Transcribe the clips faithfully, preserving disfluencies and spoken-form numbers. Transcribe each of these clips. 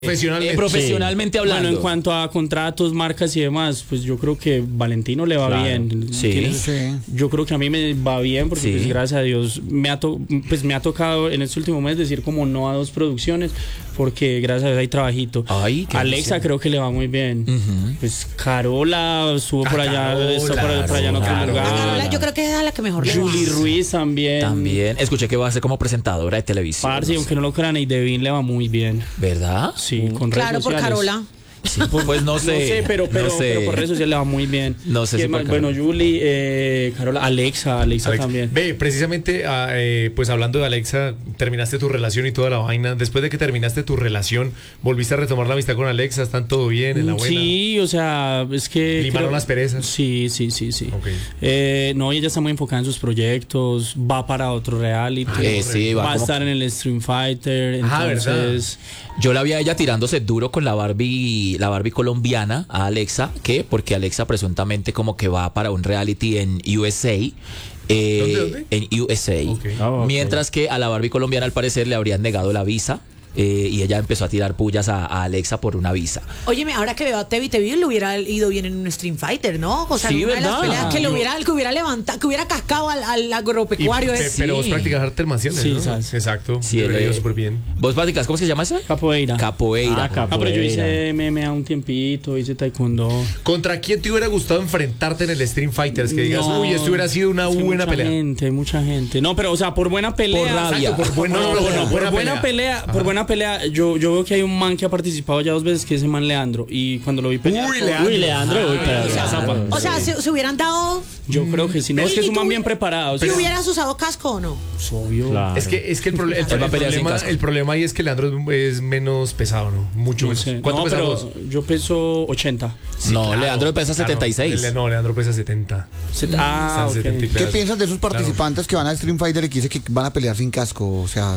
Profesionalmente. Eh, profesionalmente Sí. hablando. Bueno, en cuanto a contratos, marcas y demás, pues yo creo que Valentino le va Claro. bien. Sí. Tiene- Sí. Yo creo que a mí me va bien porque Sí. pues, gracias a Dios me ha, to- pues, me ha tocado en este último mes decir como no a dos producciones porque gracias a Dios hay trabajito. Ay, qué Alexa emoción. creo que le va muy bien. Ujú. Pues Carola estuvo por Ah, allá, Carola, estuvo por, por allá en otro Carola. lugar. Carola, yo creo que es a la que mejor le va. Julie Ruiz también. También escuché que va a ser como presentadora de televisión. Parce, aunque no lo crean, y Devin le va muy bien. ¿Verdad? Sí, con Claro, redes por sociales. Carola. Sí, pues no sé. No sé, pero, pero, no sé. pero por redes sociales le va muy bien. No sé ¿Quién si por más? Bueno, Carola. Julie, eh, Carola, Alexa, Alexa Alexa. también. Ve, precisamente, ah, eh, pues hablando de Alexa, terminaste tu relación y toda la vaina. Después de que terminaste tu relación, ¿volviste a retomar la amistad con Alexa? ¿Están todo bien? ¿En la buena? Sí, o sea, es que... ¿Limaron creo- las perezas? Sí, sí, sí, sí. Ok. Eh, no, ella está muy enfocada en sus proyectos, va para otro reality, Eh, sí, va va a como- estar en el Stream Fighter, Ah, entonces... Yo la vi a ella tirándose duro con la Barbie, la Barbie colombiana, a Alexa, ¿qué? Porque Alexa presuntamente como que va para un reality en U S A. eh, ¿Dónde, dónde? En U S A. Ok. Ah, ok. Mientras que a la Barbie colombiana al parecer le habrían negado la visa. eh, y ella empezó a tirar pullas a, a Alexa por una visa. Óyeme, ahora que veo a Tevi, Tevi le hubiera ido bien en un Stream Fighter, ¿no? O sea, Sí, en una de las ¿verdad? peleas que le Yo- hubiera, que hubiera levantado, que hubiera cascado al, al Y, agropecuario. pe- ese. pero vos Sí. practicas artes marciales, Sí, ¿no? sabes. Exacto. Sí, Sí, él, le eh, súper bien. ¿Vos practicas? ¿Cómo se llama esa? Capoeira. Capoeira. Ah, pero yo hice M M A un tiempito, hice taekwondo. ¿Contra quién te hubiera gustado enfrentarte en el Stream Fighters? Que digas, No, uy, esto hubiera sido una es que buena mucha pelea. gente, mucha gente. No, pero o sea, por buena pelea. Por rabia. Exacto, por buena, No, no, no, por buena buena pelea, por buena pelea, yo, yo veo que hay un man que ha participado ya dos veces, que es ese man Leandro, y cuando lo vi pelear, Uy, Leandro. uy, Leandro, uy, pero, Ay, o sea, Leandro. zapa. O sea, se, se hubieran dado. yo creo que sí, no, es que es un ¿Y tú- man bien preparado, o Si sea, hubieras usado casco o no. es obvio. Claro. Es que, es que el, proble- el- Él va a el pelear sin problema, casco. el problema ahí es que Leandro es, es menos pesado, ¿no? Mucho No menos. sé. ¿Cuánto No, pesas pero vos? yo peso ochenta. no, Claro, Leandro pesa claro. setenta y seis. Le- No, Leandro pesa setenta. Ah, Está ok. setenta y ¿Qué pedazos. piensas de esos participantes que van a Stream Fighter y que dicen que van a pelear sin casco? O sea,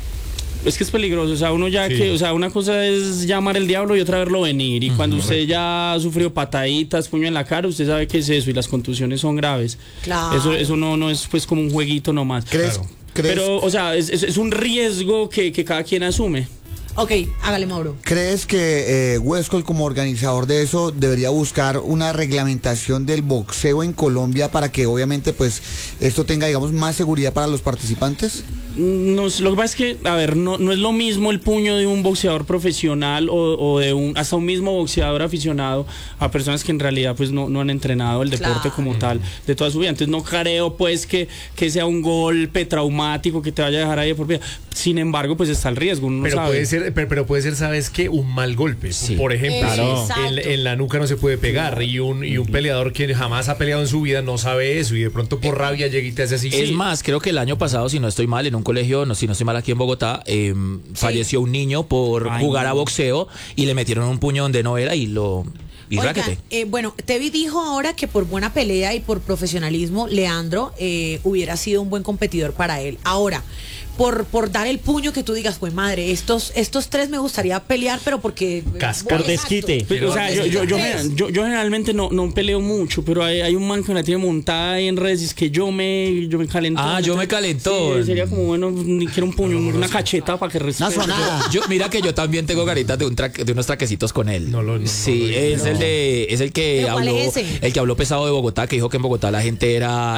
Es que es peligroso, o sea, uno ya Sí. que, o sea, una cosa es llamar el diablo y otra verlo venir. Y cuando usted ya ha sufrido pataditas, puño en la cara, usted sabe qué es eso y las contusiones son graves. Claro. Eso, eso no, no es pues como un jueguito nomás. ¿crees? Claro. ¿crees Pero, o sea, es, es- es un riesgo que, que cada quien asume. Ok, hágale, Mauro. ¿Crees que eh, Westcol como organizador de eso debería buscar una reglamentación del boxeo en Colombia para que obviamente pues esto tenga digamos más seguridad para los participantes? No, sé, lo que pasa es que, a ver, no, no es lo mismo el puño de un boxeador profesional o, o de un, hasta un mismo boxeador aficionado a personas que en realidad pues no, no han entrenado el deporte Claro. como tal de toda su vida. Entonces no creo pues que, que sea un golpe traumático que te vaya a dejar ahí de por vida. Sin embargo, pues está el riesgo, uno no Pero sabe. puede ser, pero, pero puede ser, ¿sabes qué? Un mal golpe. Sí. Por ejemplo, Claro. en, en la nuca no se puede pegar. Y un, y un peleador que jamás ha peleado en su vida no sabe eso. Y de pronto por rabia llega y te hace así. Es Sí. más, creo que el año pasado, si no estoy mal, en un colegio, no, si no estoy mal aquí en Bogotá, eh, falleció un niño por Ay, jugar a no. boxeo y le metieron un puño donde no era y lo... Y Oigan, ráquete. eh, bueno, Tevi dijo ahora que por buena pelea y por profesionalismo, Leandro eh, hubiera sido un buen competidor para él. Ahora, por, por dar el puño que tú digas, pues madre, estos, estos tres me gustaría pelear, pero porque... Cascar. Por desquite. Pues, o sea, yo, yo, yo, Tres. yo, yo generalmente no, no peleo mucho, pero hay, hay un man que me la tiene montada ahí en redes y es que yo me, yo me calentó. Ah, yo me calentó. Sí, sería como, bueno, ni quiero un puño, una cacheta para que respete. Una sonada. Yo, mira que yo también tengo garitas de, un tra- de unos traquecitos con él. No lo- no, no sí, lo dije. es el de, es el que ¿Pero cuál habló, es ese? el que habló pesado de Bogotá, que dijo que en Bogotá la gente era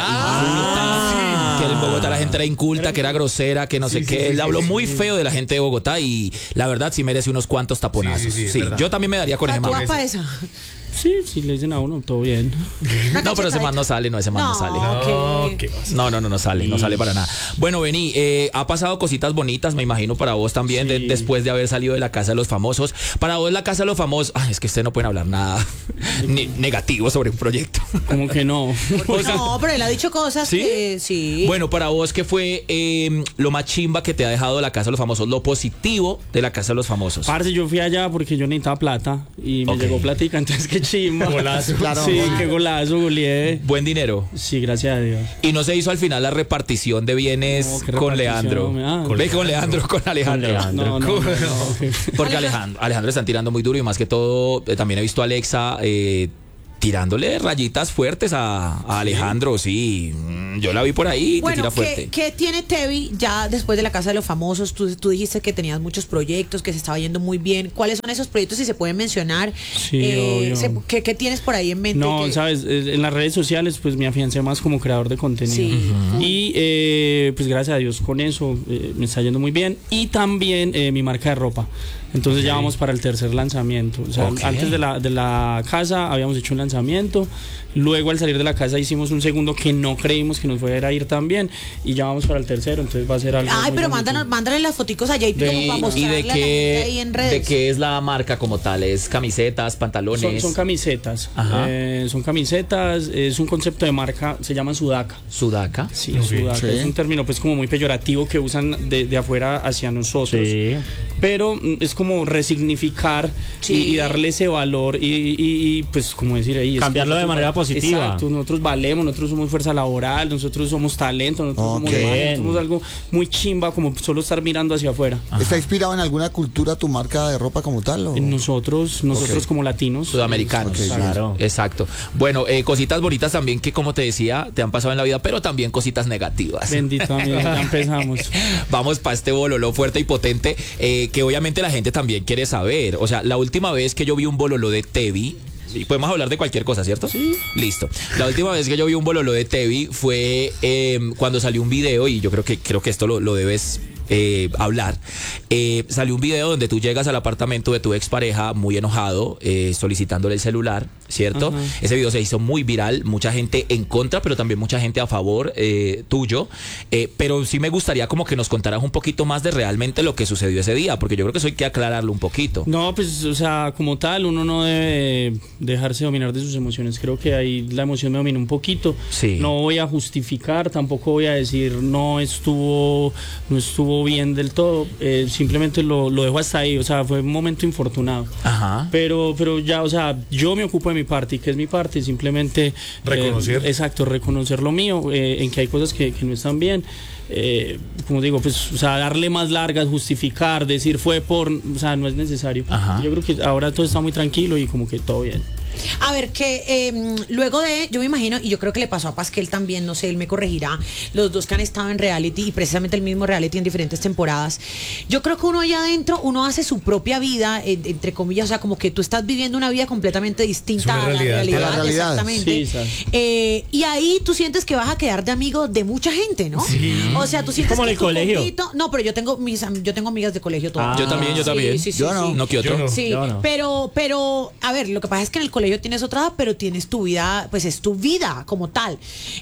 inculta, que en Bogotá la gente era inculta, que era grosera, que no sé Sí, qué. sí, sí, él sí, habló sí, muy sí. feo de la gente de Bogotá y la verdad sí merece unos cuantos taponazos. Sí, Sí, sí, sí, es verdad. yo también me daría con ese ¿Tú man. vas para esa? Sí, si le dicen a uno, todo bien. Una No, pero ese cachetadita. man no sale, no, ese man no, sale. No, Ok. ¿qué pasa? No, no, no, no sale, no sale para nada. Bueno, Vení, eh, ha pasado cositas bonitas, me imagino, para vos también, de- Sí. después de haber salido de la Casa de los Famosos. Para vos, la Casa de los Famosos, ay, es que ustedes no pueden hablar nada ni- negativo sobre un proyecto. Como que no. Pues no, pero él ha dicho cosas ¿Sí? que sí. Bueno, para vos, ¿qué fue eh, lo más chimba que te ha dejado la Casa de los Famosos? Lo positivo de la Casa de los Famosos. Parce, yo fui allá porque yo necesitaba plata y me Ok. llegó platica, entonces qué chimba. Golazo. Claro. Sí, qué golazo, goleé. Buen dinero. Sí, gracias a Dios. Y no se hizo al final la repartición de bienes No, ¿qué con repartición? Leandro. Ah. Con, Ve, con Leandro, con Alejandro. Con Leandro. No, no, no, no. Porque Alejandro, Alejandro están tirando muy duro y más que todo, eh, también he visto a Alexa eh, tirándole rayitas fuertes a, a Alejandro, sí. Yo la vi por ahí, que Bueno, tira ¿qué, fuerte. qué tiene Tevi ya después de la Casa de los Famosos? Tú, tú dijiste que tenías muchos proyectos, que se estaba yendo muy bien. ¿Cuáles son esos proyectos, si se pueden mencionar? Sí, Eh, obvio. se- ¿qué, qué tienes por ahí en mente? No, que- sabes, Eh, en las redes sociales pues me afiancé más como creador de contenido. Sí. Ujú. Y eh, pues gracias a Dios con eso eh, me está yendo muy bien. Y también eh, mi marca de ropa. Entonces ya vamos para el tercer lanzamiento. O sea, Ok. antes de la, de la casa habíamos hecho un lanzamiento. Luego al salir de la casa hicimos un segundo que no creímos que nos fuera a ir tan bien. Y ya vamos para el tercero. Entonces va a ser algo. Ay, muy pero bonito. mándanos, mándale las foticos a J P De- como para ¿Y, y mostrarle de a la gente ahí qué, en de redes. qué es la marca como tal? ¿Es camisetas, pantalones? Son, son camisetas. Ajá. Eh, son camisetas. Es un concepto de marca. Se llama Sudaca. Sudaca. Sí, Ok. sudaca. Sí. Es un término pues como muy peyorativo que usan de, de afuera hacia nosotros. Sí. Pero mm, es como resignificar Sí. y, y darle ese valor y, y- y, pues como decir ahí. es que Cambiarlo de nosotros- manera positiva. Exacto, nosotros valemos, nosotros somos fuerza laboral, nosotros somos talento, nosotros Ok. somos, humanos, Bien. somos algo muy chimba como solo estar mirando hacia afuera. ¿Está inspirado en alguna cultura tu marca de ropa como tal? O? En nosotros, nosotros Ok. como latinos. Sudamericanos. Ok, claro. Exacto. Bueno, eh, cositas bonitas también que, como te decía, te han pasado en la vida, pero también cositas negativas. Bendito amigo, ya empezamos. Vamos para este bololo fuerte y potente, eh, que obviamente la gente también quiere saber. O sea, la última vez que yo vi un bololo de Tevi, y podemos hablar de cualquier cosa, ¿cierto? Sí. Listo. La última vez que yo vi un bololo de Tevi fue eh, cuando salió un video, y yo creo que creo que esto lo, lo debes eh, hablar. Eh, salió un video donde tú llegas al apartamento de tu expareja muy enojado, eh, solicitándole el celular, ¿cierto? Ajá. Ese video se hizo muy viral, mucha gente en contra, pero también mucha gente a favor eh, tuyo. Eh, pero sí me gustaría como que nos contaras un poquito más de realmente lo que sucedió ese día, porque yo creo que eso hay que aclararlo un poquito. No, pues, o sea, como tal, uno no debe dejarse dominar de sus emociones. Creo que ahí la emoción me domina un poquito. Sí. No voy a justificar, tampoco voy a decir no estuvo, no estuvo bien del todo. Eh, simplemente lo, lo dejo hasta ahí. O sea, fue un momento infortunado. Ajá. Pero, pero ya, o sea, yo me ocupo de mi parte. ¿Y qué es mi parte? Simplemente Reconocer. eh, exacto, reconocer lo mío, eh, en que hay cosas que, que no están bien. Eh, como digo, pues, o sea, darle más largas, justificar, decir fue por, o sea, no es necesario. Ajá. Yo creo que ahora todo está muy tranquilo y como que todo bien. A ver, que eh, luego de, yo me imagino, y yo creo que le pasó a Pasquel también, no sé, él me corregirá, los dos que han estado en reality y precisamente el mismo reality en diferentes temporadas. Yo creo que uno allá adentro, uno hace su propia vida, eh, entre comillas, o sea, como que tú estás viviendo una vida completamente distinta Es una a la realidad. realidad. A la realidad. Exactamente. Sí, exacto. Eh, y ahí tú sientes que vas a quedar de amigo de mucha gente, ¿no? O sea, tú sientes Como en que el tu colegio. grupito- no, pero yo tengo mis am- yo tengo amigas de colegio todas. Ah. Yo también, yo Sí, también. sí, sí, Yo sí. no. No que otro. Yo no. Sí, Yo no. pero, pero, a ver, lo que pasa es que en el colegio tienes otra edad, pero tienes tu vida, pues es tu vida como tal.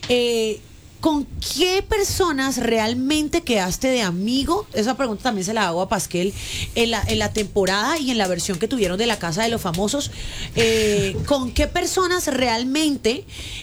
Eh, ¿Con qué personas realmente quedaste de amigo? Esa pregunta también se la hago a Pasquel en la, en la temporada y en la versión que tuvieron de la Casa de los Famosos. Eh, ¿Con qué personas realmente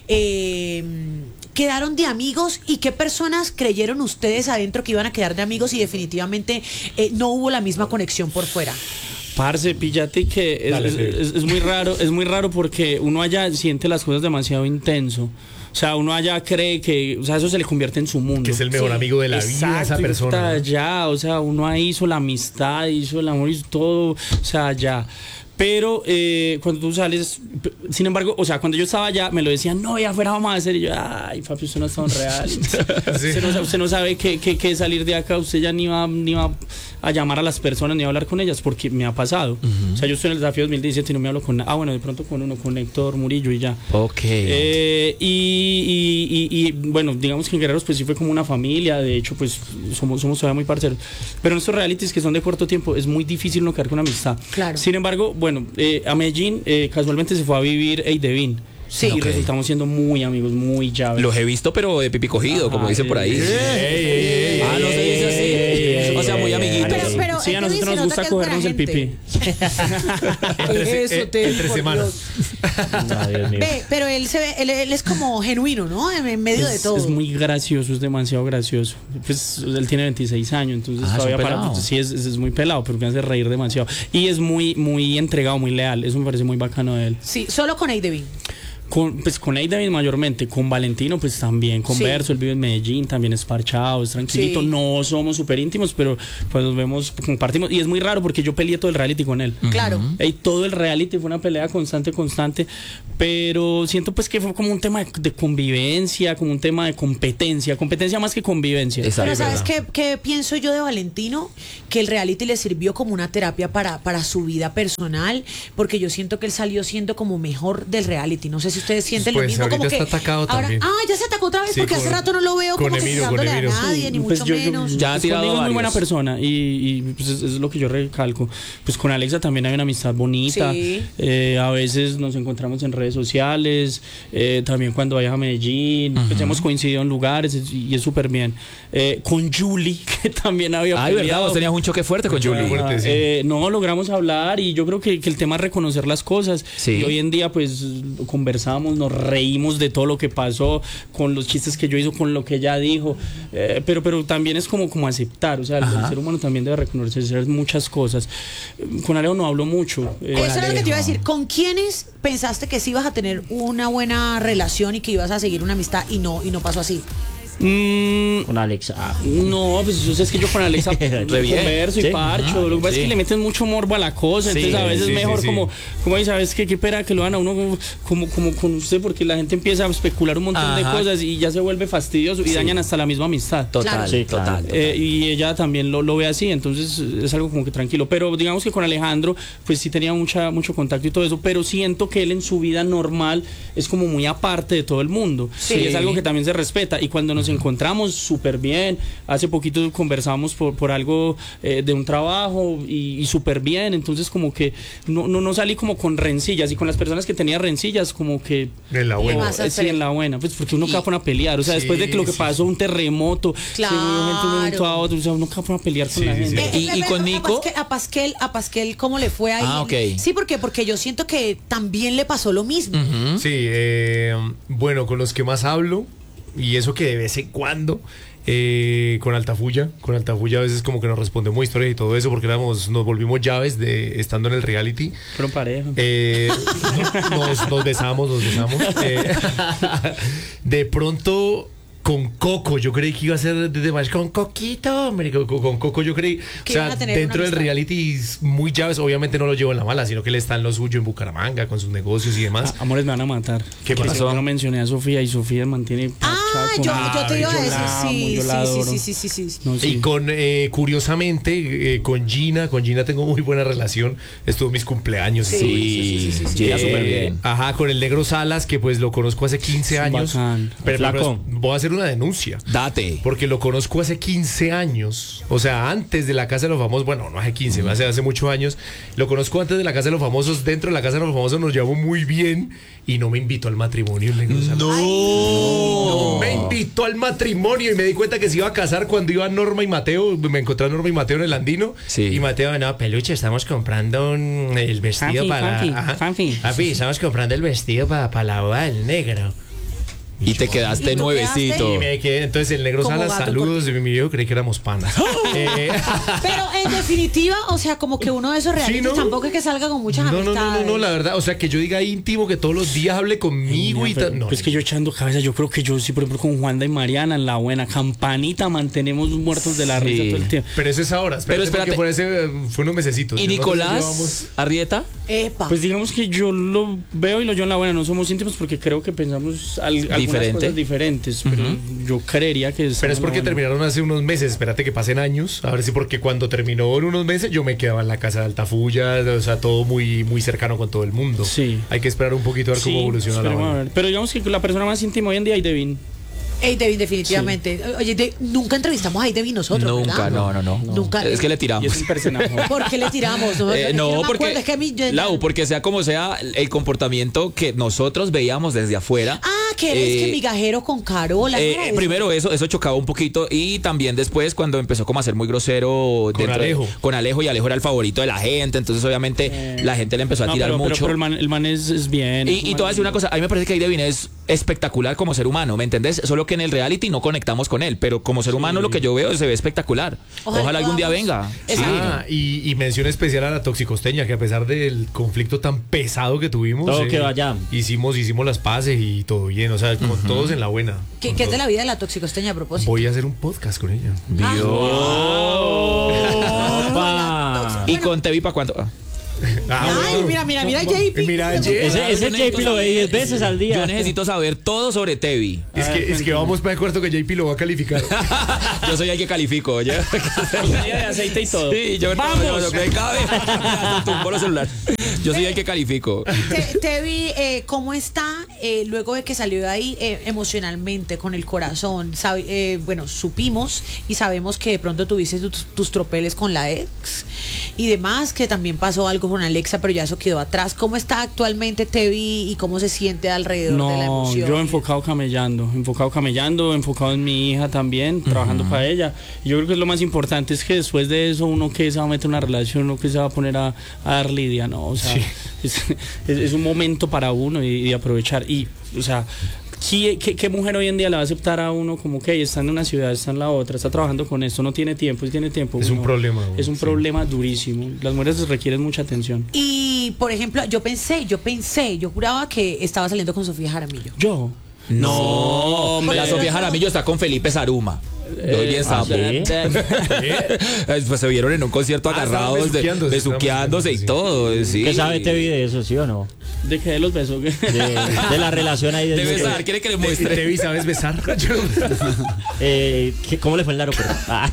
eh, quedaron de amigos y qué personas creyeron ustedes adentro que iban a quedar de amigos y definitivamente eh, no hubo la misma conexión por fuera? Parce, píllate que es, Dale, es- sí. es- es muy raro, es muy raro porque uno allá siente las cosas demasiado intenso. O sea, uno allá cree que, o sea, eso se le convierte en su mundo. Que es el mejor Sí. amigo de la vida, esa Exacto, y persona. puta, ¿no? ya, o sea, uno ahí hizo la amistad, hizo el amor, hizo todo, o sea, ya. Pero eh, cuando tú sales, p- sin embargo, o sea, cuando yo estaba allá, me lo decían, no, ya fuera vamos a hacer. Y yo, ay, papi, usted no es tan real. usted, no, sabe- usted no sabe qué qué- qué es salir de acá, usted ya ni va, ni va a llamar a las personas ni a hablar con ellas, porque me ha pasado. O sea, yo estoy en el desafío dos mil diecisiete y no me hablo con. Ah, bueno, de pronto con uno, con Héctor Murillo y ya. Ok. Eh, y, y- y- y, bueno, digamos que en Guerreros pues sí fue como una familia, de hecho pues somos, somos todavía muy parceros, pero en estos realities que son de corto tiempo es muy difícil no quedar con una amistad. Claro. Sin embargo, bueno, eh, a Medellín eh, casualmente se fue a vivir Eidevin. Sí. Y Ok. resultamos siendo muy amigos, muy llaves. Los he visto, pero de pipi cogido, como Ajá, dicen por ahí. ey, ey, Ah, no se dice así. O sea, muy amiguitos. Pero, pero Sí, a es que nosotros se nos nota gusta que es buena cogernos el gente. Entre, Eso, eh, te- entre por semanas. No, Dios mío. Ve, pero él se ve, él, él es como genuino, ¿no? En, en medio de Es, todo. es muy gracioso, es demasiado gracioso. Pues él tiene veintiséis años, entonces Ah, es un todavía para. pelado. Pues, sí, es, es, es muy pelado, pero me hace reír demasiado. Y es muy, muy entregado, muy leal. Eso me parece muy bacano de él. Sí, solo con Eidevin. Con, pues con David mayormente, con Valentino pues también, converso, Sí. él vive en Medellín, también es parchado, es tranquilito, Sí. no somos súper íntimos, pero pues nos vemos, compartimos, y es muy raro porque yo peleé todo el reality con él. Claro. Y todo el reality fue una pelea constante, constante, pero siento pues que fue como un tema de, de convivencia, como un tema de competencia, competencia más que convivencia. Exacto. Pero ¿sabes qué, qué pienso yo de Valentino? Que el reality le sirvió como una terapia para, para su vida personal, porque yo siento que él salió siendo como mejor del reality. No sé si ustedes sienten Pues lo mismo. ahorita Como que está atacado ahora, también. ah, ya se atacó otra vez Sí, porque con- hace rato no lo veo con como que Emiro, con dándole a Emiro. nadie, ni Pues mucho yo- yo- menos. Ya han pues tirado conmigo es muy buena varios. persona y, y, pues es, es lo que yo recalco. Pues con Alexa también hay una amistad bonita. Sí. Eh, a veces nos encontramos en redes sociales, eh, también cuando vayas a Medellín, pues hemos coincidido en lugares es- y es súper bien. Eh, con Julie, que también había Ay, ¿verdad? peleado. Vos tenías un choque fuerte con Julie. fuerte. Ah, sí. eh, no logramos hablar y yo creo que, que el tema es reconocer las cosas. Sí. Y hoy en día pues conversamos, nos reímos de todo lo que pasó, con los chistes que yo hizo, con lo que ella dijo, eh, pero pero también es como, como aceptar, o sea, el, el ser humano también debe reconocer muchas cosas. Eh, Con Alejo no hablo mucho. eh, Eso era lo que te iba a decir. ¿Con quiénes pensaste que sí ibas a tener una buena relación y que ibas a seguir una amistad y no y no pasó así? mm, Con Alexa. Ah, No, pues yo sé es que yo con Alexa Re bien. converso y Sí. parcho. Lo que pasa Sí. es que le meten mucho morbo a la cosa. Sí, Entonces a veces sí, es mejor sí, sí. como, como ahí, ¿sabes qué? Qué pena que lo hagan a uno como, como, como con usted, porque la gente empieza a especular un montón de Ajá. cosas y ya se vuelve fastidioso y dañan hasta la misma amistad. Total, Claro. Sí, total. claro. total. Eh, y ella también lo, lo ve así, entonces es algo como que tranquilo. Pero digamos que con Alejandro, pues sí tenía mucha, mucho contacto y todo eso, pero siento que él en su vida normal es como muy aparte de todo el mundo. Sí. Y es algo que también se respeta. Y cuando nos encontramos súper bien, hace poquito conversamos por, por algo eh, de un trabajo y, y súper bien, entonces como que no, no, no salí como con rencillas y con las personas que tenía rencillas como que... En la buena. Más Eh, sí, en la buena, pues porque uno acaba a pelear, o sea, Sí, después de que lo que sí, pasó, un terremoto, Claro. se murió gente de un momento a otro, o sea, uno acaba a pelear con Sí, la sí, gente. sí. ¿Y- y con a Nico? Pasquel, a Pasquel, a Pasquel, ¿cómo le fue ahí? Ah, ok. Sí, porque porque yo siento que también le pasó lo mismo. Sí, eh, bueno, con los que más hablo, y eso que de vez en cuando, eh, con Altafulla, con Altafulla a veces como que nos respondemos historias y todo eso, porque éramos, nos volvimos llaves de estando en el reality. Fueron pareja. Eh, nos, nos besamos, nos besamos. Eh, de pronto con Coco, yo creí que iba a ser desde más con Coquito, hombre, con, con Coco yo creí, o Que sea, iban a tener dentro una del amistad. reality muy llaves, obviamente no lo llevo en la mala, sino que él está en lo suyo en Bucaramanga con sus negocios y demás. Ah, amores, me van a matar. ¿Qué Porque pasó? Yo no mencioné a Sofía y Sofía mantiene. Ah, parchada yo, con- yo te iba a yo decir, la amo, sí, yo sí, la sí, adoro. sí, sí, sí, sí, sí. No, sí. Y con, eh, curiosamente, eh, con Gina, con Gina tengo muy buena relación. Estuvo en mis cumpleaños. Sí, estuvo- Sí, sí, sí, sí, llega Eh, súper bien. Ajá, con el Negro Salas, que pues lo conozco hace quince años. Bacán. Pero, Flaco. pero voy a hacer una denuncia. Date. Porque lo conozco hace quince años. O sea, antes de la Casa de los Famosos. Bueno, no hace quince, hace, hace muchos años. Lo conozco antes de la Casa de los Famosos. Dentro de la Casa de los Famosos nos llevamos muy bien. Y no me invitó al matrimonio el Negro Salas. No me invitó al matrimonio y me di cuenta que se iba a casar cuando iba Norma y Mateo. Me encontré a Norma y Mateo en el Andino. Sí. Y Mateo, no, peluche, estamos comprando un- el vestido Fanfi, para. fanfi, Ajá. fanfi. Papi, estamos comprando el vestido para, para la boda del negro. Y te quedaste ¿Y tú nuevecito. Y me quedé, entonces el Negro Como Salas, gato saludos de mi video, creí que éramos panas. Eh, Pero en definitiva, o sea, como que uno de esos realities ¿no? tampoco es que salga con muchas no, no, amistades. no, no, no, la verdad, o sea, que yo diga íntimo, que todos los días hable conmigo y Pero, tal. No, pues que yo echando cabeza, yo creo que yo sí, por ejemplo, con Juanda y Mariana en la buena campanita mantenemos muertos de la Sí. risa todo el tiempo. pero eso es ahora. Pero Espérate, espérate. porque Fue, ese, fue unos mesecitos. ¿Y Nosotros Nicolás llevamos- Arrieta? Epa. Pues digamos que yo lo veo y lo yo en la buena, no somos íntimos porque creo que pensamos al- algunas Diferente. cosas diferentes, pero yo creería que Pero es estamos en porque la buena. terminaron hace unos meses. Espérate que pasen años. A ver si porque cuando terminó en unos meses yo me quedaba en la casa de Altafulla. O sea, todo muy, muy cercano con todo el mundo. Sí. Hay que esperar un poquito a ver Sí, cómo evoluciona la esperemos a vaina. ver. Pero digamos que la persona más íntima hoy en día es Devin. Ey, Devin, definitivamente. Oye, de- nunca entrevistamos a Devin nosotros, Nunca, ¿verdad? no, no, no. Nunca. Es que le Y tiramos. es un personaje. ¿Por qué le tiramos? No, Eh, Es que no, me porque, acuerdo, es que a mí- yo- Lau, porque sea como sea, el comportamiento que nosotros veíamos desde afuera. Ah, que eres eh, que migajero con Carola. eh, ¿no era eso? primero eso, eso chocaba un poquito y también después cuando empezó como a ser muy grosero Con dentro de- Alejo. con Alejo y Alejo era el favorito de la gente, entonces obviamente la gente le empezó a No, tirar pero, pero- mucho. pero el man, el man es, es bien. y, y te voy a decir una cosa, a mí me parece que ahí Devin es espectacular como ser humano, ¿me entendés? Solo que en el reality no conectamos con él, pero como ser humano lo que yo veo se ve espectacular. Ojalá Ojalá, algún día podamos- venga. Exacto. Ah, y, y mención especial a la toxicosteña, que a pesar del conflicto tan pesado que tuvimos, Todo quedó allá. hicimos, hicimos las paces y todo bien, o sea, con todos en la buena. ¿Qué, Con qué es de todos. la vida de la toxicosteña a propósito? Voy a hacer un podcast con ella. Opa. ¿Y con Tevi para cuánto? Ah. Ah, Ay, bueno. mira, mira, mira, J P. Mira, J- Ese, ese Yo J necesito P lo ve saber- diez veces al día. Yo necesito saber todo sobre Tevi. Es que, es que vamos para el cuarto que J P lo va a calificar. Yo soy el que califico, oye. Botella de aceite y todo. Sí, yo ¡Vamos! no, no, no, cada vez tumbo los celulares. Yo soy el que califico. Te, Tevi, eh, ¿cómo está eh, luego de que salió de ahí eh, emocionalmente, con el corazón? Sabe- eh, bueno, supimos y sabemos que de pronto tuviste tus, tus tropeles con la ex y demás, que también pasó algo con Alexa, pero ya eso quedó atrás. ¿Cómo está actualmente Tevi y cómo se siente alrededor de la No, emoción? yo enfocado camellando, enfocado camellando, enfocado en mi hija también, trabajando para ella. Y yo creo que es lo más importante es que después de eso uno que se va a meter en una relación, uno que se va a poner a, a dar lidia, ¿no? O sea, es, es- es un momento para uno y, y aprovechar. Y, o sea, ¿qué, qué, qué mujer hoy en día le va a aceptar a uno como que está en una ciudad, está en la otra, está trabajando con esto, no tiene tiempo, si tiene tiempo? Es un uno- problema, güey, Es un sí. problema durísimo. Las mujeres requieren mucha atención. Y, por ejemplo, yo pensé, yo pensé, yo juraba que estaba saliendo con Sofía Jaramillo. Yo. No, hombre. la Sofía Jaramillo está con Felipe Saruma. Yo bien sapo. ¿sí? Pues se vieron en un concierto Ah, estaban agarrados, de- besuqueándose, besuqueándose y estaban todo. Sí. ¿Qué sabe Tevi de eso, sí o no? ¿De qué de los besos? De, de la relación ahí del Debe saber, quiere que le muestre. Tevi, ¿sabes besar? Yo no- eh, ¿qué- ¿Cómo le fue el aeropuerto? Ah.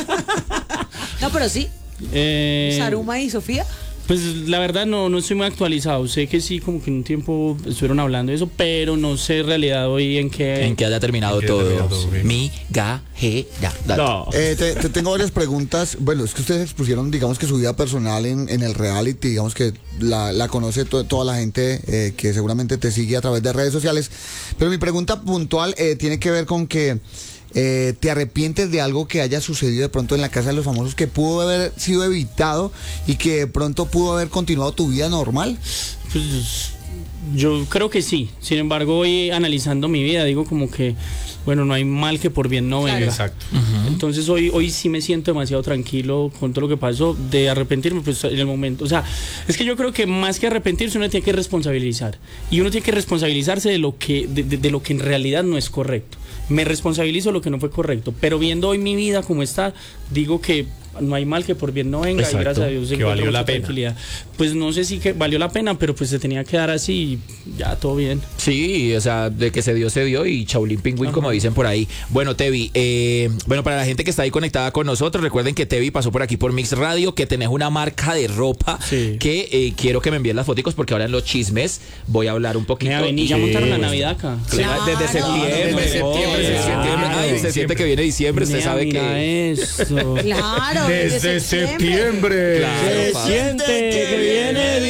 No, pero sí, Eh, Saruma y Sofía. Pues la verdad no, no estoy muy actualizado. Sé que sí, como que en un tiempo estuvieron hablando de eso, pero no sé en realidad hoy en qué. En que haya terminado En que haya todo. terminado todo, ok. Mi, ga, je, ya. Dale. No. Eh, te, te tengo varias preguntas. Bueno, es que ustedes expusieron, digamos que su vida personal en, en el reality, digamos que la, la conoce to- toda la gente eh, que seguramente te sigue a través de redes sociales. Pero mi pregunta puntual eh, tiene que ver con que eh, te arrepientes de algo que haya sucedido de pronto en la Casa de los Famosos que pudo haber sido evitado y que de pronto pudo haber continuado tu vida normal. Pues, yo creo que sí. Sin embargo, hoy analizando mi vida, digo como que, bueno, no hay mal que por bien no venga. Exacto. Entonces hoy, hoy sí me siento demasiado tranquilo con todo lo que pasó, de arrepentirme pues en el momento. O sea, es que yo creo que más que arrepentirse uno tiene que responsabilizar. Y uno tiene que responsabilizarse de lo que, de, de- de lo que en realidad no es correcto. Me responsabilizo de lo que no fue correcto. Pero viendo hoy mi vida como está, digo que no hay mal que por bien no venga. Exacto, Y gracias a Dios que encuentro valió la mucha pena. tranquilidad. Pues no sé si que valió la pena, pero pues se tenía que dar así y ya todo bien. Sí, o sea, de que se dio, se dio y Chaulín Pingüín, como dicen por ahí. Bueno, Tevi, eh, bueno, para la gente que está ahí conectada con nosotros, recuerden que Tevi pasó por aquí por Mix Radio, que tenés una marca de ropa Sí. que eh, quiero que me envíen las fotos porque ahora en los chismes voy a hablar un poquito. Mira, vení, ya y- montaron la Navidad acá. Claro, desde Claro. septiembre. Desde septiembre, Desde desde septiembre. septiembre. Ay, se siente que viene diciembre, usted Mira, sabe mira que... eso. Claro, Desde septiembre. Claro, pa. Siente que viene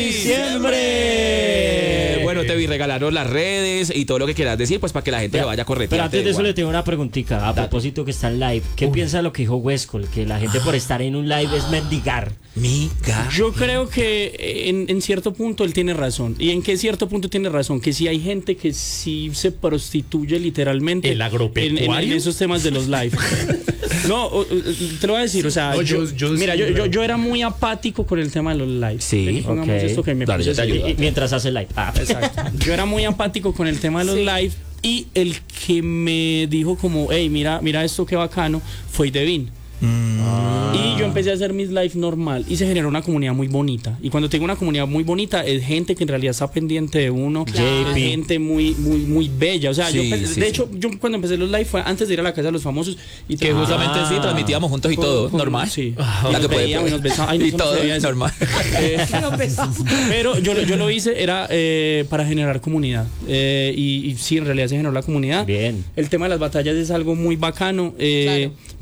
diciembre. Bueno, Tevi, regalaron las redes y todo lo que quieras decir, pues para que la gente le vaya corriendo. Pero antes de eso le tengo una preguntita. A propósito que está en live. ¿Qué piensa de lo que dijo Westcol? Que la gente por estar en un live es mendigar. Miga. Yo creo que eh, en, en cierto punto él tiene razón. ¿Y en qué cierto punto tiene razón? Que sí hay gente que sí se prostituye literalmente. ¿El agropecuario? En, en- en esos temas de los live. No, o- o- te lo voy a decir, o sea, No, yo, yo- yo mira, sí, yo, yo, pero- yo era muy apático con el tema de los live. Sí, Vení, pongamos ok. esto que me Dale, yo parece te ayudo. Y- y mientras hace live. Ah, Exacto. Yo era muy apático con el tema de los live y el que me dijo como, hey, mira, mira esto qué bacano, fue Devin. Y yo empecé a hacer mis live normal y se generó una comunidad muy bonita. Y cuando tengo una comunidad muy bonita es gente que en realidad está pendiente de uno, Claro. es gente muy muy muy bella. O sea, yo Sí, empe- sí, de sí. hecho, yo cuando empecé los live fue antes de ir a la casa de los famosos y Que tra- justamente sí, transmitíamos juntos y con- todo, con- normal. Sí. Ah, Y la nos que puede- veíamos y nos besábamos. Ay, no, y eso no todo se debía decir. normal. Eh, Nos besamos. pero yo, lo- yo lo hice era eh, para generar comunidad. Eh, y, y sí, en realidad se generó la comunidad. Bien. El tema de las batallas es algo muy bacano. eh, Claro.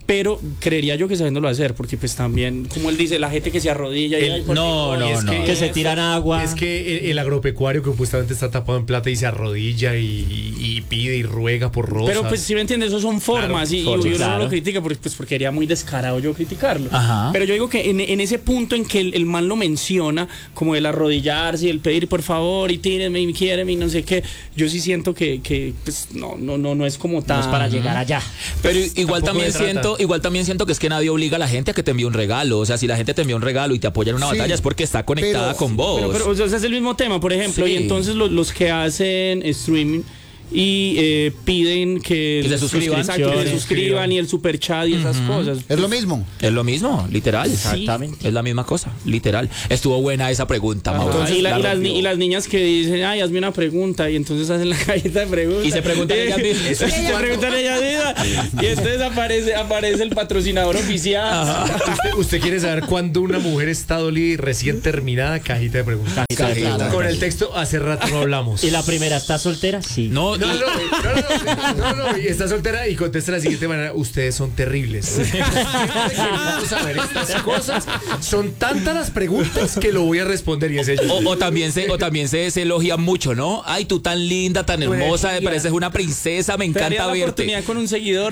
pero creería yo que sabiéndolo hacer, porque pues también, como él dice, la gente que se arrodilla y El- ay, por no, favor, no, y es no. que, Que se tiran agua. Es que el, el agropecuario que supuestamente está tapado en plata y se arrodilla y, y pide y ruega por rosas. Pero pues si me entiendes, eso son formas, Claro, y, y formas, uno no claro. lo critica porque, pues, porque sería muy descarado yo criticarlo. Ajá. Pero yo digo que en, en ese punto en que el, el man lo menciona, como el arrodillarse y el pedir por favor y tírenme y quiéreme y no sé qué, yo sí siento que, que pues no, no, no, no es como tan... No es para llegar allá. Pero igual tampoco también se trata. siento, igual también siento que es que nadie obliga a la gente a que te envíe un regalo. O sea, si la gente te envía un regalo y te apoya en una Sí, batalla es porque está conectada pero- con vos. Pero, pero, o sea, ese es el mismo tema, por ejemplo, Sí. y entonces los, los que hacen streaming y eh, piden que, Que se los suscriban. exacto, que se Suscriban. suscriban y el super chat y esas cosas. Es lo mismo. Es lo mismo, literal. Exactamente. Es la misma cosa, literal. Estuvo buena esa pregunta, Ajá. Mauro. y, la- La y las, rompió. ni- y las niñas que dicen, ay, hazme una pregunta, y entonces hacen la cajita de preguntas. Y se preguntan ellas mismas. Y se preguntan ellas mismas. Y entonces aparece, aparece el patrocinador oficial. ¿Usted, usted quiere saber cuándo una mujer está dolida y recién terminada? Cajita de preguntas. Cajita de preguntas. Con el texto, hace rato no hablamos. ¿Y la primera está soltera? Sí. No, No, y- no, no, no, no, no, y está soltera y contesta de la siguiente manera: ustedes son terribles. Siempre queremos saber estas cosas. Son tantas las preguntas que lo voy a responder y es ello. O, o también se, o también se, se elogia mucho, ¿no? Ay, tú tan linda, tan hermosa, me pareces una princesa, me Te daría encanta la verte. oportunidad con un seguidor.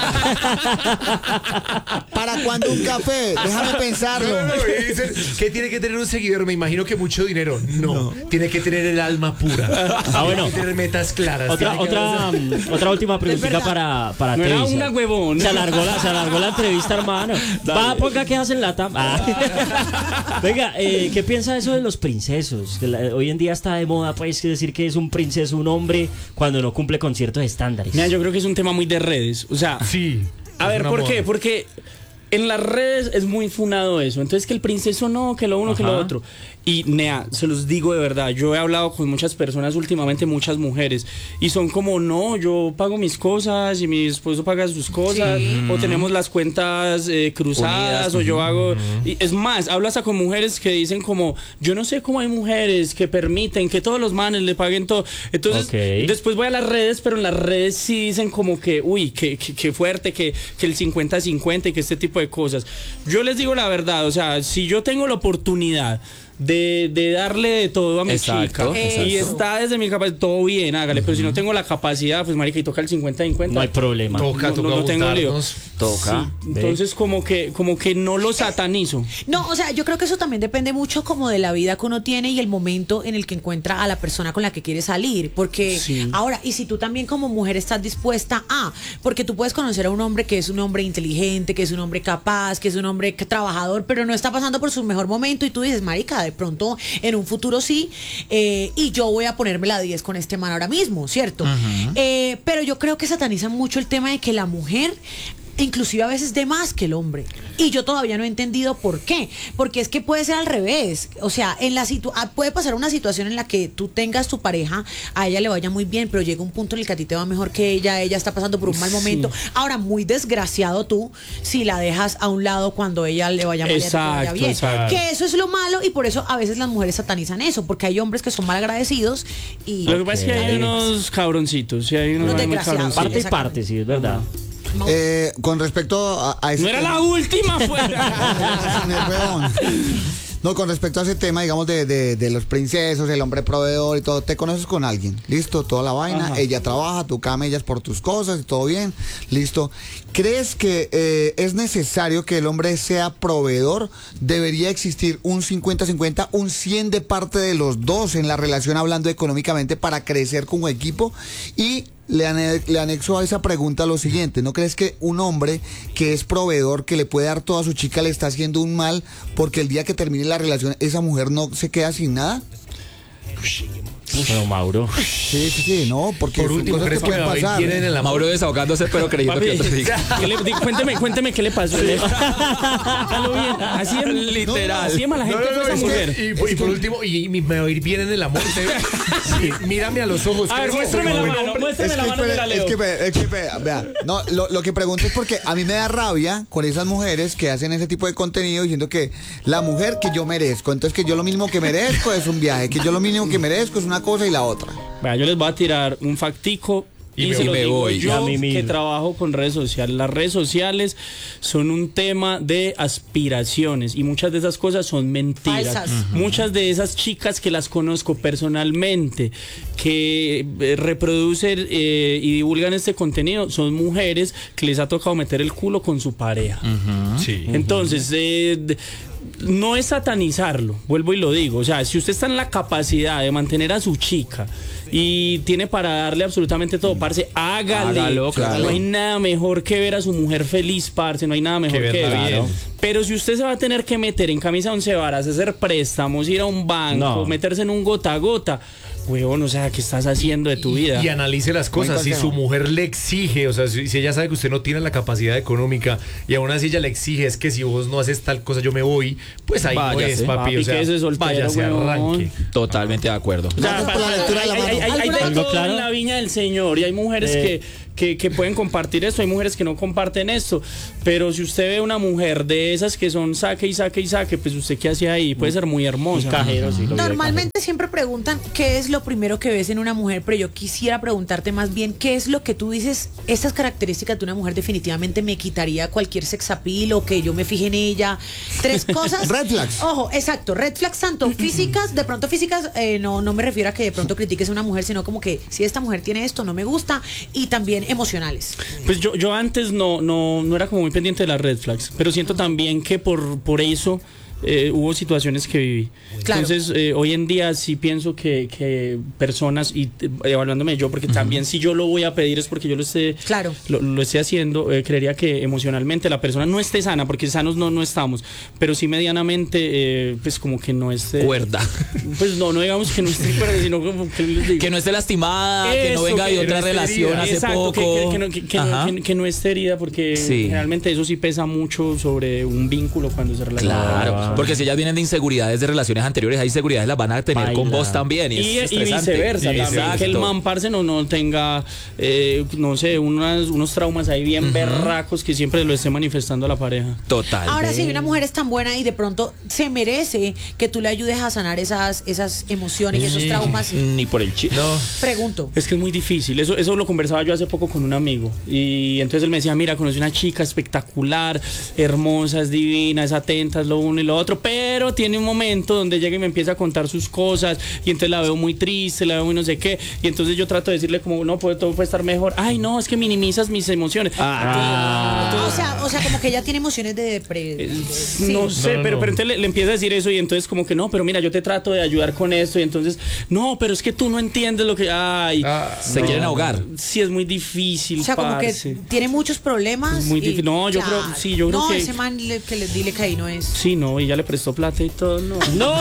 ¿Para cuándo un café? Déjame pensarlo. No, no, no, y dicen, ¿qué tiene que tener un seguidor? Me imagino que mucho dinero. No, tiene que tener el alma pura. Ah, bueno. Tiene que tener metas claras. Otra, tiene que- otra, mm, otra última preguntita para, para No era Tevisa. una huevón. Se alargó la, se alargó la entrevista, hermano. Va, ponga que hacen la tam. Ah. Venga, eh, ¿qué piensa eso de los princesos? Que la- hoy en día está de moda, pues, decir que es un princeso, un hombre, cuando no cumple con ciertos estándares. Mira, yo creo que es un tema muy de redes. O sea, Sí. a es ver, una ¿por moda. qué? Porque en las redes es muy funado eso. Entonces, que el princeso no, que lo uno, que lo Ajá. otro. Y, Nea, se los digo de verdad, yo he hablado con muchas personas últimamente, muchas mujeres, y son como, no, yo pago mis cosas y mi esposo paga sus cosas, Sí. o tenemos las cuentas eh, cruzadas, Unidas. o yo hago... Y es más, hablo hasta con mujeres que dicen como, yo no sé cómo hay mujeres que permiten que todos los manes le paguen todo. Entonces, Ok. después voy a las redes, pero en las redes sí dicen como que, uy, que, que, que fuerte, que, que el cincuenta cincuenta y que este tipo de cosas. Yo les digo la verdad, o sea, si yo tengo la oportunidad de, de darle de todo a mi Exacto, chica exacto. y está desde mi capacidad, todo bien, hágale, pero si no tengo la capacidad, pues marica, y toca el cincuenta cincuenta. No hay problema. Toca, No, toca no, no tengo lío. juntarnos. Toca. Sí, entonces como que como que no lo satanizo. No, o sea, yo creo que eso también depende mucho como de la vida que uno tiene y el momento en el que encuentra a la persona con la que quiere salir. Porque Sí. ahora, y si tú también como mujer estás dispuesta a, porque tú puedes conocer a un hombre que es un hombre inteligente, que es un hombre capaz, que es un hombre que- trabajador, pero no está pasando por su mejor momento y tú dices, marica, de pronto en un futuro sí, eh, y yo voy a ponerme la diez con este man ahora mismo, ¿cierto? Eh, pero yo creo que satanizan mucho el tema de que la mujer inclusive a veces de más que el hombre. Y yo todavía no he entendido por qué. Porque es que puede ser al revés. O sea, en la situ ah, puede pasar una situación en la que tú tengas tu pareja, a ella le vaya muy bien, pero llega un punto en el que a ti te va mejor que ella, ella está pasando por un mal momento. Ahora, muy desgraciado tú si la dejas a un lado cuando ella le vaya mal y a ti te vaya Exacto, bien. exacto. Que eso es lo malo y por eso a veces las mujeres satanizan eso, porque hay hombres que son mal agradecidos y... Lo que pasa es que hay Ok. unos cabroncitos, sí, hay unos, Unos hay muy desgraciados. cabroncitos. Parte y Exactamente. parte, sí, es verdad. Eh, con respecto a, a ese No era tema- la última, fue. Sin el huevón. No, con respecto a ese tema, digamos, de, de, de los princesos, el hombre proveedor y todo, te conoces con alguien, listo, toda la vaina, Ajá. ella trabaja, tú camellas por tus cosas y todo bien, listo. ¿Crees que eh, es necesario que el hombre sea proveedor? ¿Debería existir un cincuenta cincuenta, un cien de parte de los dos en la relación hablando económicamente para crecer como equipo? Y le, ane- le anexo a esa pregunta lo siguiente, ¿no crees que un hombre que es proveedor, que le puede dar todo a su chica, le está haciendo un mal porque el día que termine la relación esa mujer no se queda sin nada? Pero Mauro. Sí, sí, sí, no, porque Por son último, cosas que ¿crees que pueden David pasar. tiene en el amor? Mauro desahogándose, pero creyendo Papi, que otro diga. ¿qué le- di- cuénteme, cuénteme qué le pasó. Hágalo bien. Así es, Literal. Así es mala No, gente no, no, fue esa es mujer. que- y, por- y por último, y, y me va a ir bien en el amor. Usted- sí, mírame a los ojos. A ver, ¿crees que muéstrame soy la buen mano, hombre? muéstrame Es la que, mano de la espere, es Leo. que, ve- es que ve- vea, no, lo, lo que pregunto es porque a mí me da rabia con esas mujeres que hacen ese tipo de contenido diciendo que la mujer que yo merezco, entonces que yo lo mismo que merezco es un viaje, que yo lo mínimo que merezco es una cosa y la otra. Vea, yo les voy a tirar un factico Y Y, me se lo voy. digo Y yo a mimir. que trabajo con redes sociales. Las redes sociales son un tema de aspiraciones y muchas de esas cosas son mentiras. Falsas. Uh-huh. Muchas de esas chicas que las conozco personalmente, que eh, reproducen eh, y divulgan este contenido, son mujeres que les ha tocado meter el culo con su pareja. Sí. Entonces, eh, d- no es satanizarlo, vuelvo y lo digo. O sea, si usted está en la capacidad de mantener a su chica y tiene para darle absolutamente todo, parce, hágale. Hágalo, claro. No hay nada mejor que ver a su mujer feliz, parce, no hay nada mejor Que que, verla ver. bien. Pero si usted se va a tener que meter en camisa de once varas, hacer préstamos, ir a un banco, No. meterse en un gota a gota, huevón, o sea, ¿qué estás haciendo de tu vida? Y analice las cosas. Buen Si consejo. su mujer le exige, o sea, si, si ella sabe que usted no tiene la capacidad económica y aún así ella le exige, es que si vos no haces tal cosa yo me voy, pues ahí no Váyase. es, papi. Papi, O sea, quédese soltero, váyase, huevón. arranque. Totalmente de acuerdo. O sea, Gracias por la lectura de la hay, hay, mano. hay- hay de ¿Algo todo claro? en la viña del Señor y hay mujeres Eh. que, que, que pueden compartir esto, hay mujeres que no comparten esto, pero si usted ve una mujer de esas que son saque y saque y saque, pues usted qué hace ahí, puede ser muy hermosa. Un cajero, sí. lo vi de Normalmente siempre preguntan qué es lo primero que ves en una mujer, pero yo quisiera preguntarte más bien qué es lo que tú dices, estas características de una mujer definitivamente me quitaría cualquier sex appeal o que yo me fije en ella. Tres cosas. Red flags. Ojo, exacto, red flags tanto físicas, de pronto físicas, eh, no, no me refiero a que de pronto critiques a una mujer, sino como que si esta mujer tiene esto, no me gusta, y también emocionales. Pues yo, yo antes no, no, no era como muy pendiente de las red flags, pero siento también que por, por eso eh, hubo situaciones que viví. Claro. Entonces, eh, hoy en día sí pienso que, que personas, y eh, evaluándome yo, porque también si yo lo voy a pedir es porque yo lo esté, Claro. lo, lo esté haciendo, eh, creería que emocionalmente la persona no esté sana, porque sanos no, no estamos, pero sí medianamente, eh, pues como que no esté... Cuerda. Pues no, no digamos que no esté cuerda, sino como que les digo. Que no esté lastimada, que no Eso, venga de que otra no esté relación herida. hace Exacto, que- poco. Que, que no, que- que no- Ajá. que- que no esté herida, porque Sí. generalmente eso sí pesa mucho sobre un vínculo cuando se relaciona. Claro, Ah. porque si ellas vienen de inseguridades de relaciones anteriores, hay inseguridades las van a tener Baila. con vos también. Y, Y, es y estresante. viceversa, Sí, también, exacto. que el man, parce, no, no tenga, eh, no sé, unas, unos traumas ahí bien berracos que siempre lo esté manifestando a la pareja. Total. Ahora, si una mujer es tan buena y de pronto se merece que tú le ayudes a sanar esas, esas emociones y esos traumas, Ni por el chiste. No. pregunto. Es que es muy difícil, eso, eso lo conversaba yo hace poco con un amigo y entonces él me decía, mira, conocí una chica espectacular, hermosa, es divina, es atenta, es lo uno y lo otro, pero tiene un momento donde llega y me empieza a contar sus cosas y entonces la veo muy triste, la veo muy no sé qué, y entonces yo trato de decirle como, no, puede, todo puede estar mejor, ay no, es que minimizas mis emociones. Ah. O sea, o sea, como que ella tiene emociones de depre- sí. No sé, No, no, pero, no. pero entonces le, le empieza a decir eso y entonces como que no, pero mira, yo te trato de ayudar con esto y entonces, no, pero es que tú no entiendes lo que... Ay, Ah, Se quieren ahogar. sí es muy difícil, O sea, como que parce. tiene muchos problemas. Es muy y- difícil. No, yo creo- sí, yo creo no, que- ese man le- que le dile que ahí no es. Sí, no, y ya le prestó plata y todo, no. ¡No!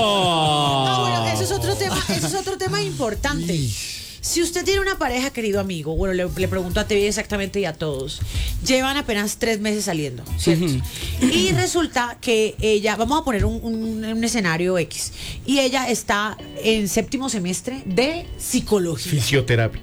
Ah, bueno, eso es otro tema, eso es otro tema importante. Si usted tiene una pareja, querido amigo, bueno, le, le pregunto a T V exactamente y a todos, llevan apenas tres meses saliendo, ¿cierto? Y resulta que ella, vamos a poner un, un- un escenario X, y ella está en séptimo semestre de psicología, Fisioterapia.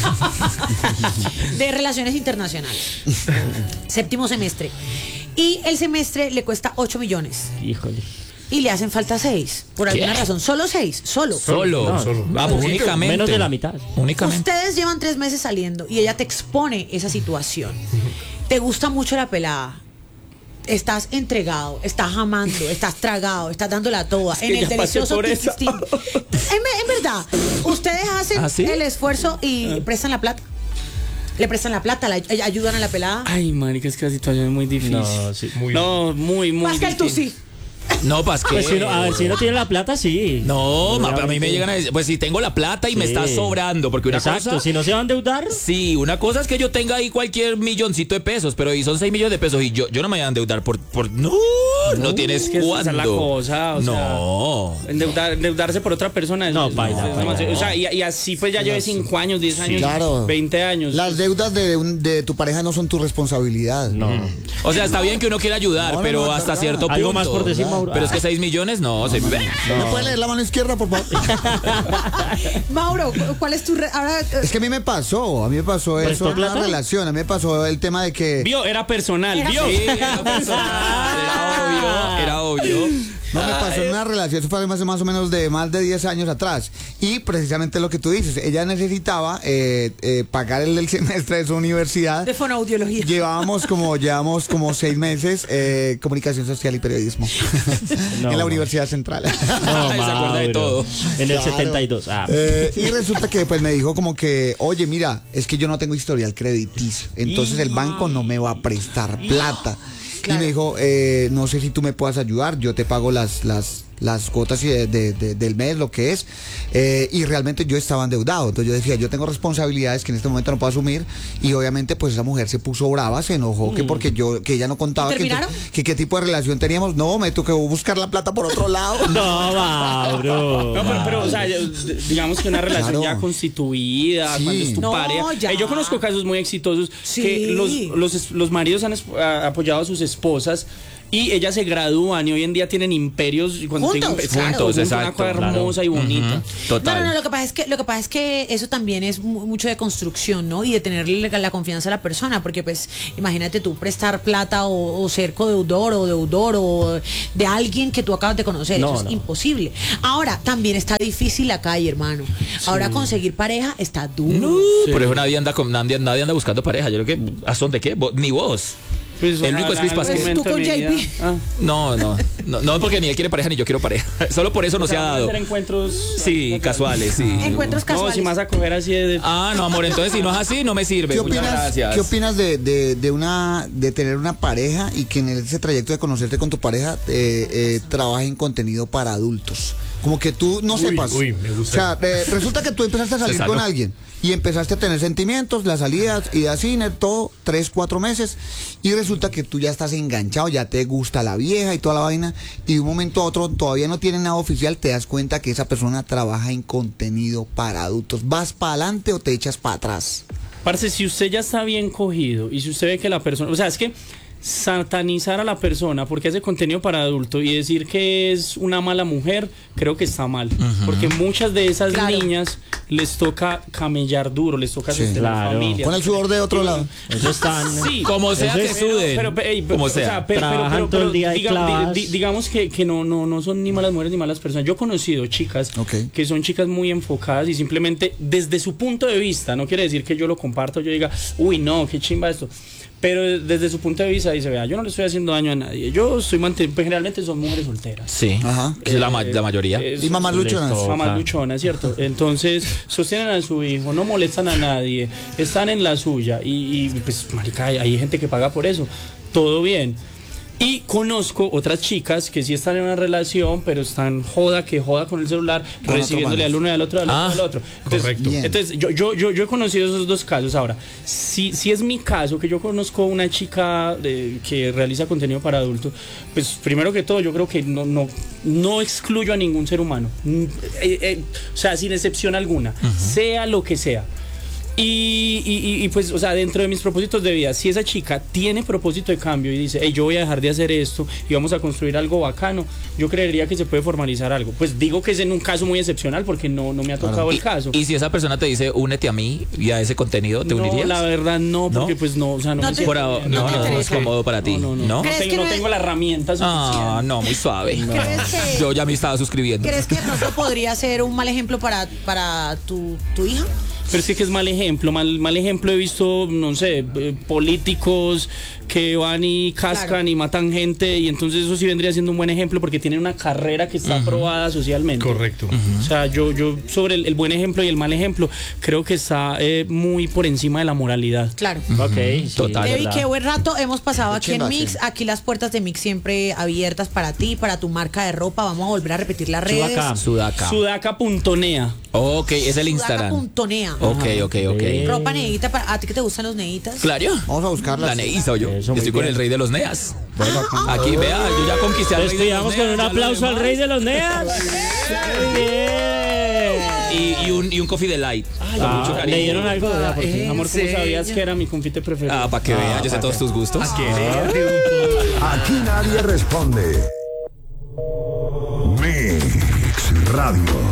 de relaciones internacionales. Séptimo semestre. Y el semestre le cuesta ocho millones. Híjole. Y le hacen falta seis, por alguna razón. Solo seis, solo. Solo. No, solo. Vamos, Poquito. únicamente. Menos de la mitad. Únicamente. Ustedes llevan tres meses saliendo y ella te expone esa situación. Te gusta mucho la pelada. Estás entregado, estás amando, estás tragado, estás dándola toda que en el ya pasé delicioso por tic, esa. tic, tic. En, en verdad, ustedes hacen ¿Ah, sí? el esfuerzo y prestan la plata. Le prestan la plata, la ay- ayudan a la pelada. Ay, marica, es que la situación es muy difícil. No, sí. Muy No, muy, muy Pascal, tú difícil. sí. No, Pascal. Pues si uno, a ver, si uno tiene la plata, sí. No, ma- a mí me Obviamente. llegan a decir, pues si tengo la plata y me Sí. está sobrando, porque una Exacto, cosa... si no se va a endeudar. Sí, una cosa es que yo tenga ahí cualquier milloncito de pesos, pero ahí son seis millones de pesos y yo, yo no me voy a endeudar por... por no, no, tienes es que esa cuándo. es la cosa, o sea, no. Endeudar- endeudarse por otra persona es, No, es- baila, es baila. demasiado. O sea, y, y así pues ya lleve cinco años, diez años, Claro. veinte años. Las deudas de, un- de tu pareja no son tu responsabilidad. No. O sea, está bien que uno quiera ayudar, No, no, pero no, hasta verdad. cierto punto. Algo más por decir, Mauro. Pero es que seis millones, no. Se... ¿Me puede leer la mano izquierda, por favor? Mauro, cu- ¿cuál es tu re- ahora? eh, Es que a mí me pasó, a mí me pasó ¿Prestó eso en una plata? relación, a mí me pasó el tema de que... Vio, era personal, Era vio. Sí, era personal, era obvio, era obvio. No, me pasó en una relación, eso fue más, más o menos de más de diez años atrás. Y precisamente lo que tú dices, ella necesitaba eh, eh, pagar el, el semestre de su universidad. De fonoaudiología. Llevábamos como, llevamos como seis meses eh, comunicación social y periodismo No, en la no. Universidad Central. No, Se acuerda de Mauro. todo. En el Claro. setenta y dos. Ah. Eh, y resulta que pues me dijo como que, oye, mira, es que yo no tengo historial crediticio, entonces el banco no me va a prestar plata. Claro. Y me dijo, eh, no sé si tú me puedas ayudar, yo te pago las, las, las cuotas y de, de- de- del mes, lo que es. Eh, y realmente yo estaba endeudado. Entonces yo decía, yo tengo responsabilidades que en este momento no puedo asumir. Y obviamente pues esa mujer se puso brava, se enojó, que porque yo, que ella no contaba ¿Y que, terminaron? que qué tipo de relación teníamos. No, me tocó buscar la plata por otro lado. No, Mauro. No, pero, pero, o sea, yo- digamos que una relación Claro. ya constituida, Sí. cuando es tu No, pareja. ya. Eh, yo conozco casos muy exitosos Sí. que los, los, los maridos han es- a- apoyado a sus esposas y ellas se gradúan y hoy en día tienen imperios. Y cuando Juntos, digo, claro. juntos, una exacto, cosa claro. hermosa y bonita. Total. No, no, no, lo que pasa es que lo que pasa es que eso también es mu- mucho de construcción, ¿no? Y de tenerle la, la confianza a la persona, porque pues imagínate tú prestar plata o, o ser codeudor o deudor o de alguien que tú acabas de conocer, No, eso es no. imposible. Ahora, también está difícil la calle, hermano. Ahora conseguir pareja está duro. No, por eso nadie anda, con, nadie, nadie anda buscando pareja. Yo creo que, ¿a son de qué? Vos- Ni vos. Pues, El único es ojalá Crispas en que- algún Tú con momento de mi J P. vida- Ah. No, no, no, no, porque ni él quiere pareja ni yo quiero pareja. Solo por eso no O se sea, ha vamos a dado. hacer encuentros Sí, casuales, sí. Encuentros No, casuales. si más a coger así de... de- Ah, no, amor, entonces si no es así, no me sirve. ¿Qué Muchas opinas, gracias. ¿qué opinas de, de, de una de tener una pareja y que en ese trayecto de conocerte con tu pareja eh, eh, trabajes en contenido para adultos? Como que tú no Uy, sepas. uy, me gusta. O sea, eh, resulta que tú empezaste a salir Se saló. con alguien y empezaste a tener sentimientos, las salidas, ir al cine, todo, tres, cuatro meses, y resulta que tú ya estás enganchado, ya te gusta la vieja y toda la vaina, y de un momento a otro todavía no tiene nada oficial, te das cuenta que esa persona trabaja en contenido para adultos. ¿Vas para adelante o te echas para atrás? Parce, si usted ya está bien cogido y si usted ve que la persona, o sea, es que satanizar a la persona porque hace contenido para adulto y decir que es una mala mujer, creo que está mal. Porque muchas de esas Claro. niñas les toca camellar duro, les toca Sí. sostener Claro. familias. Con el sudor de otro lado. Eso están. Sí, Como sea Eso que es- suden. pero, pero, ey, como o sea. pero- Trabajan pero- todo el pero día y diga- clavas. di- di- digamos que, que no, no, no son ni malas mujeres ni malas personas. Yo he conocido chicas Ok. que son chicas muy enfocadas y simplemente desde su punto de vista, no quiere decir que yo lo comparto, yo diga, uy, no, qué chimba esto. Pero desde su punto de vista dice, vea, yo no le estoy haciendo daño a nadie. Yo estoy manteniendo, pues generalmente son mujeres solteras. Sí. Ajá. Que es la, ma- la mayoría. Eh, Y mamás Les luchonas. toca. Mamás luchonas, ¿cierto? Entonces, sostienen a su hijo, no molestan a nadie, están en la suya. Y, y, pues, marica, hay, hay gente que paga por eso. Todo bien. Y conozco otras chicas que sí están en una relación, pero están joda que joda con el celular, Con recibiéndole otro al uno y al otro, al otro, Ah, al otro. Entonces, correcto. Bien. entonces yo, yo, yo, yo he conocido esos dos casos. Ahora, si, si es mi caso, que yo conozco una chica de- que realiza contenido para adultos, pues primero que todo, yo creo que no, no, no excluyo a ningún ser humano. Mm, eh, eh, o sea, sin excepción alguna, sea lo que sea. Y, y- y- y, pues, o sea, dentro de mis propósitos de vida, si esa chica tiene propósito de cambio y dice, hey, yo voy a dejar de hacer esto y vamos a construir algo bacano, yo creería que se puede formalizar algo. Pues digo que es en un caso muy excepcional porque no, no me ha tocado el caso. Y si esa persona te dice, únete a mí y a ese contenido, ¿te no, unirías? la verdad no, porque ¿No? pues no, o sea, no, No me te- siento Por ahora- bien. no, no te no, no es interesa. cómodo para ti, No, no, no. ¿no? No ¿Crees tengo, que no no- tengo la herramienta suficiente. Ah, no, muy suave. ¿Crees que- Yo ya me estaba suscribiendo. ¿Crees que de pronto podría ser un mal ejemplo para, para tu, tu hija? Pero es que, que es mal ejemplo, mal, mal ejemplo he visto, no sé, eh, políticos que van y cascan Claro. y matan gente y entonces eso sí vendría siendo un buen ejemplo porque tienen una carrera que está aprobada socialmente. Correcto. O sea, yo, yo sobre el, el buen ejemplo y el mal ejemplo creo que está eh, muy por encima de la moralidad. Claro. Ok, sí, Total. Debbie, verdad. qué buen rato hemos pasado Qué aquí en chimba, Mix. sí. Aquí las puertas de Mix siempre abiertas para ti, para tu marca de ropa. Vamos a volver a repetir las redes. Sudaca. Sudaca. Sudaca punto nea. Ok, es el Instagram. Sudaca.nea. Ok, ok, ok. Eh. Ropa neguita, para, ¿a ti que te gustan los neguitas? Claro. Vamos a buscarla. La Neí soy yo. Eso, Yo muy estoy con bien. el rey de los neas. Aquí, vea, yo ya conquisté al rey de los Despidamos con neas, un ya lo aplauso al demás. rey de los neas. Muy bien. Y, y un, y un coffee delight. Con Ah, mucho cariño. ¿le dieron algo? Vea, porque- ¿En Amor, ¿cómo serio? sabías que era mi confite preferido? Ah, para que vean, yo sé todos tus gustos. Aquí nadie responde. Mix Radio.